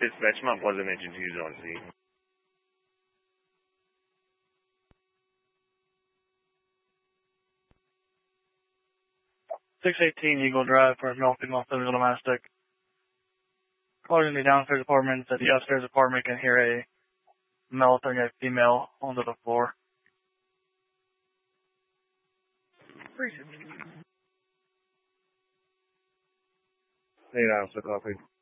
Dispatch, Mount Pleasant Engine 2's on scene. 618 Eagle Drive for male female physical domestic. Calling in the downstairs apartment that the upstairs apartment can hear a male throwing a female onto the floor. 8 Alpha, copy.